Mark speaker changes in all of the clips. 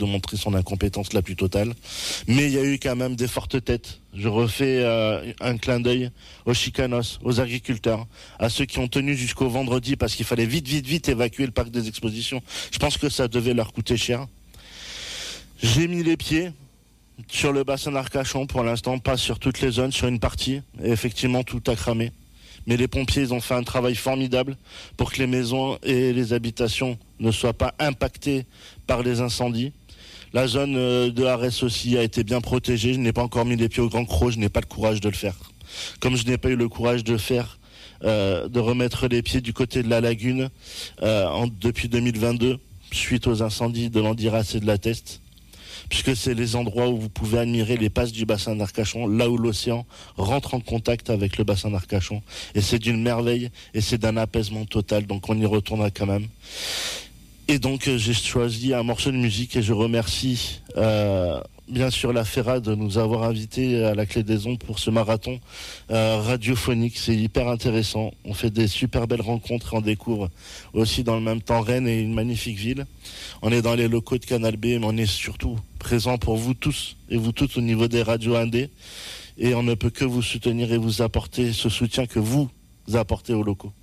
Speaker 1: de montrer son incompétence la plus totale. Mais il y a eu quand même des fortes têtes. Je refais un clin d'œil aux chicanos, aux agriculteurs, à ceux qui ont tenu jusqu'au vendredi parce qu'il fallait vite évacuer le parc des expositions. Je pense que ça devait leur coûter cher. J'ai mis les pieds sur le bassin d'Arcachon pour l'instant, pas sur toutes les zones, sur une partie. Et effectivement, tout a cramé. Mais les pompiers, ils ont fait un travail formidable pour que les maisons et les habitations ne soient pas impactées par les incendies. La zone de Arès aussi a été bien protégée. Je n'ai pas encore mis les pieds au Grand Crau, je n'ai pas le courage de le faire. Comme je n'ai pas eu le courage de remettre les pieds du côté de la lagune depuis 2022, suite aux incendies de l'Andiras et de la Teste, puisque c'est les endroits où vous pouvez admirer les passes du bassin d'Arcachon, là où l'océan rentre en contact avec le bassin d'Arcachon. Et c'est d'une merveille, et c'est d'un apaisement total, donc on y retournera quand même. Et donc j'ai choisi un morceau de musique, et je remercie bien sûr la FERA de nous avoir invités à la Clé des Ondes pour ce marathon radiophonique. C'est hyper intéressant, on fait des super belles rencontres, et on découvre aussi dans le même temps Rennes et une magnifique ville. On est dans les locaux de Canal B, mais on est surtout présent pour vous tous et vous toutes au niveau des radios indé, et on ne peut que vous soutenir et vous apporter ce soutien que vous apportez aux locaux.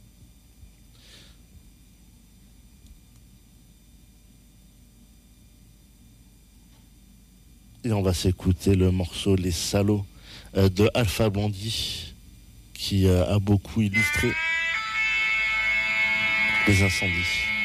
Speaker 1: Et on va s'écouter le morceau Les Salauds de Alpha Blondy, qui a beaucoup illustré les incendies.